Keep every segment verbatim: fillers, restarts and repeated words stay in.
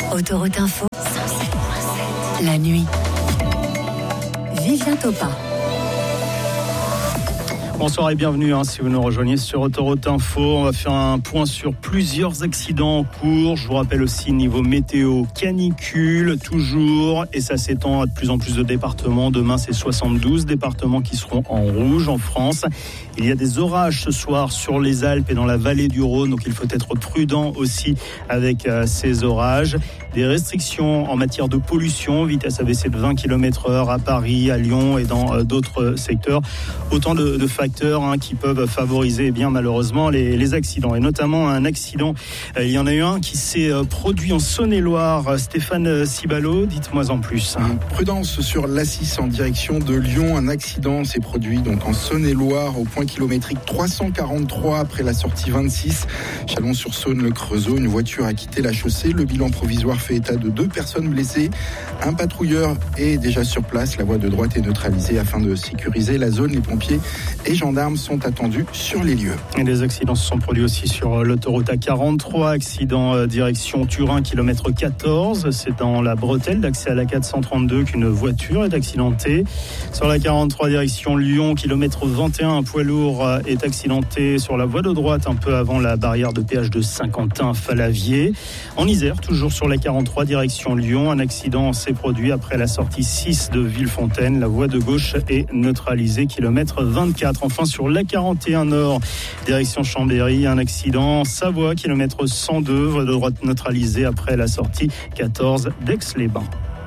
Autoroute Info, la nuit. Vivien Topin. Bonsoir et bienvenue hein, si vous nous rejoignez sur Autoroute Info. On va faire un point sur plusieurs accidents en cours. Je vous rappelle aussi niveau météo, canicule toujours, et ça s'étend à de plus en plus de départements. Demain, c'est soixante-douze départements qui seront en rouge en France. Il y a des orages ce soir sur les Alpes et dans la vallée du Rhône, donc il faut être prudent aussi avec euh, ces orages. Des restrictions en matière de pollution, vitesse abaissée de vingt kilomètres heure à Paris, à Lyon et dans euh, d'autres secteurs. Autant de, de facteurs hein, qui peuvent favoriser eh bien malheureusement les, les accidents. Et notamment un accident, euh, il y en a eu un qui s'est euh, produit en Saône-et-Loire. Stéphane Cibalo, dites-moi en plus. Prudence sur l'A six en direction de Lyon. Un accident s'est produit donc en Saône-et-Loire au point kilométrique trois cent quarante-trois après la sortie vingt-six. Chalon-sur-Saône, le Creusot. Une voiture a quitté la chaussée. Le bilan provisoire fait état de deux personnes blessées. Un patrouilleur est déjà sur place. La voie de droite est neutralisée afin de sécuriser la zone. Les pompiers et gendarmes sont attendus sur les lieux. Et des accidents se sont produits aussi sur l'autoroute A quarante-trois. Accident euh, direction Turin, kilomètre quatorze. C'est dans la bretelle d'accès à la quatre cent trente-deux qu'une voiture est accidentée. Sur la quarante-trois, direction Lyon, kilomètre vingt et un, un poids lourd est accidenté sur la voie de droite un peu avant la barrière de péage de Saint-Quentin-Falavier. En Isère, toujours sur la quarante-trois, direction Lyon, un accident s'est produit après la sortie six de Villefontaine. La voie de gauche est neutralisée, kilomètre vingt-quatre. Enfin, sur la quarante et un Nord, direction Chambéry, un accident Savoie, kilomètre cent deux, voie de droite neutralisée après la sortie quatorze d'Aix-les-Bains.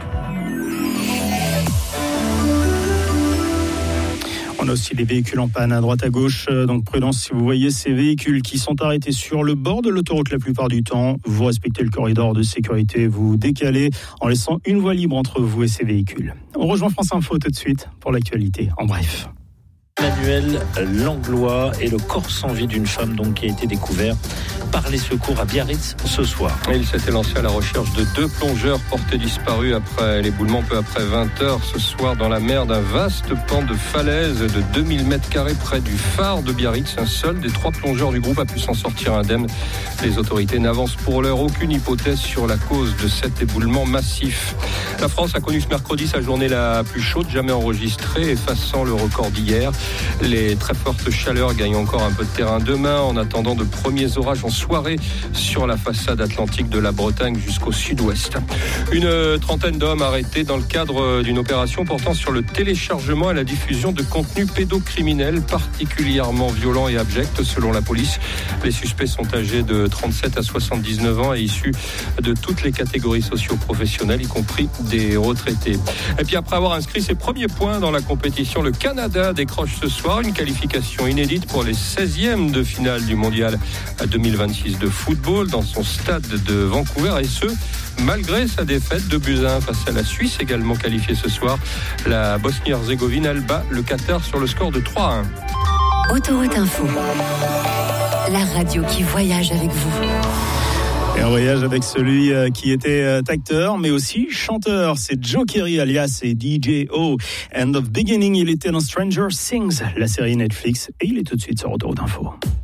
On a aussi des véhicules en panne à droite à gauche, donc prudence si vous voyez ces véhicules qui sont arrêtés sur le bord de l'autoroute la plupart du temps. Vous respectez le corridor de sécurité, vous décalez en laissant une voie libre entre vous et ces véhicules. On rejoint France Info tout de suite pour l'actualité en bref. Emmanuel Langlois et le corps sans vie d'une femme donc qui a été découvert par les secours à Biarritz ce soir. Et il s'était lancé à la recherche de deux plongeurs portés disparus après l'éboulement peu après vingt heures ce soir dans la mer d'un vaste pan de falaise de deux mille mètres carrés près du phare de Biarritz. Un seul des trois plongeurs du groupe a pu s'en sortir indemne. Les autorités n'avancent pour l'heure aucune hypothèse sur la cause de cet éboulement massif. La France a connu ce mercredi sa journée la plus chaude jamais enregistrée, effaçant le record d'hier. Les très fortes chaleurs gagnent encore un peu de terrain demain en attendant de premiers orages en soirée sur la façade atlantique de la Bretagne jusqu'au sud-ouest. Une trentaine d'hommes arrêtés dans le cadre d'une opération portant sur le téléchargement et la diffusion de contenus pédocriminels particulièrement violents et abjects selon la police. Les suspects sont âgés de trente-sept à soixante-dix-neuf ans et issus de toutes les catégories socio-professionnelles, y compris des retraités. Et puis après avoir inscrit ses premiers points dans la compétition, le Canada décroche ce soir une qualification inédite pour les seizièmes de finale du mondial deux mille vingt-six de football dans son stade de Vancouver, et ce malgré sa défaite de buts à un face à la Suisse, également qualifiée ce soir. La Bosnie-Herzégovine elle bat le Qatar sur le score de trois à un. Autoroute Info, la radio qui voyage avec vous. Et un voyage avec celui qui était acteur, mais aussi chanteur. C'est Joe Kerry, alias D J O. End of Beginning, il était dans Stranger Things, la série Netflix. Et il est tout de suite sur Autoroute Info.